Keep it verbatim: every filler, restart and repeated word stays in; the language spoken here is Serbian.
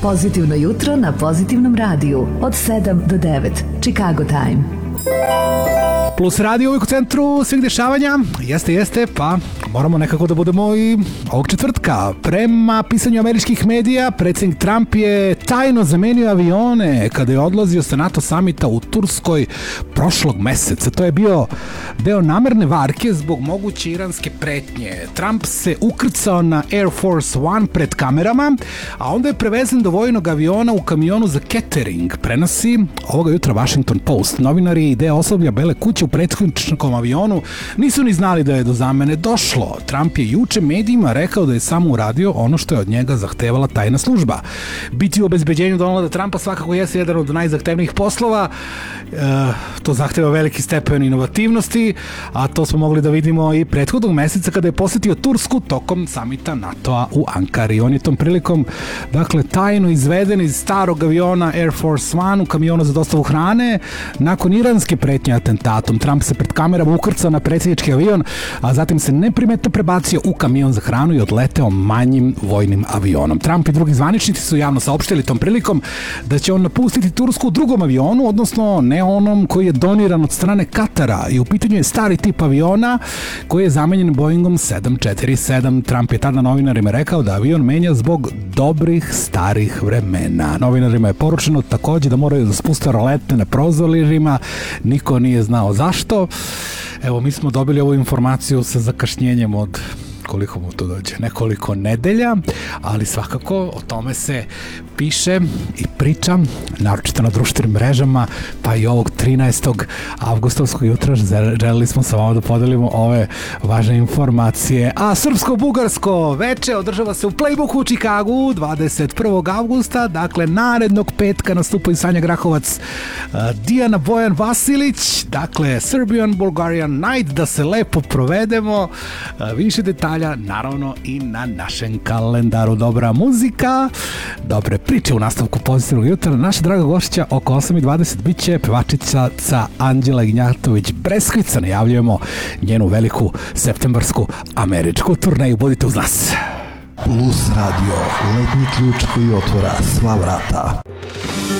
Pozitivno jutro na Pozitivnom radiju od sedam do devet. Chicago Time. Plus radio uvijek u centru svih dešavanja. Jeste, jeste, pa moramo nekako da budemo i ovog četvrtka. Prema pisanju američkih medija, predsjednik Trump je tajno zamenio avione kada je odlazio sa NATO samita u Turskoj prošlog meseca. To je bio deo namerne varke zbog moguće iranske pretnje. Trump se ukrcao na Air Force One pred kamerama, a onda je prevezen do vojnog aviona u kamionu za catering. Prenosi ovoga jutra Washington Post. Novinari i deo osoblja Bele kuće u prethodničkom avionu nisu ni znali da je do zamene došlo. Trump je juče medijima rekao da je samo uradio ono što je od njega zahtevala tajna služba. Biti u obezbeđenju Donalda Trumpa svakako jeste jedan od najzahtevnijih poslova. E, to zahteva veliki stepen inovativnosti, a to smo mogli da vidimo i prethodnog meseca kada je posjetio Tursku tokom samita NATO-a u Ankari. On je tom prilikom, dakle, tajno izveden iz starog aviona Air Force One u kamionu za dostavu hrane. Nakon iranske pretnje atentatom, Trump se pred kamerama ukrcao na predsjednički avion, a zatim se neprimetno prebacio u kamion za hranu i odleteo manjim vojnim avionom. Trump i drugi zvaničnici su javno saopštili tom prilikom da će on napustiti Tursku u drugom avionu, odnosno ne onom koji je doniran od strane Katara, i u pitanju je stari tip aviona koji je zamenjen Boeingom sedam četiri sedam. Trump je tada novinarima rekao da avion menja zbog dobrih starih vremena. Novinarima je poručeno takođe da moraju da spuste rolete na prozorima, niko nije znao zašto. Evo, mi smo dobili ovu informaciju sa zakašnjenjem od koliko mu to dođe, nekoliko nedelja, ali svakako o tome se piše i priča, naročito na društvenim mrežama, pa i ovog trinaestog avgustovskog jutra želeli smo sa vama da podelimo ove važne informacije. A srpsko-bugarsko veče održava se u Playbooku u Chicagu dvadeset prvog avgusta, dakle narednog petka nastupaju Sanja Grahovac, Dijana Bojan Vasilić, dakle Serbian Bulgarian Night, da se lepo provedemo. Više detalja naravno i na našem kalendaru. Dobra muzika, dobre priče u nastavku Pozitivnog jutra. Naša draga gošća oko osam i dvadeset bit će pevačica Anđela Ignjatović-Breskvica. Najavljujemo njenu veliku septembarsku američku turneju. Budite uz nas. Plus radio, letnji ključ koji otvara sva vrata.